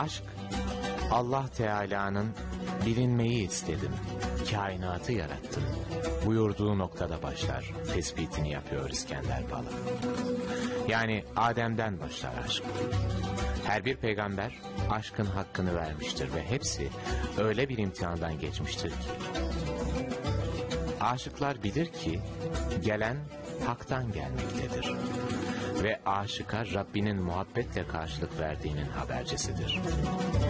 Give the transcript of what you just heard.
Aşk, Allah Teala'nın bilinmeyi istedim, kainatı yarattım buyurduğu noktada başlar. Tespitini yapıyor İskender Balı. Yani Adem'den başlar aşk. Her bir peygamber aşkın hakkını vermiştir ve hepsi öyle bir imtihandan geçmiştir ki. Aşıklar bilir ki gelen haktan gelmektedir ve aşıka Rabbinin muhabbetle karşılık verdiğinin habercisidir.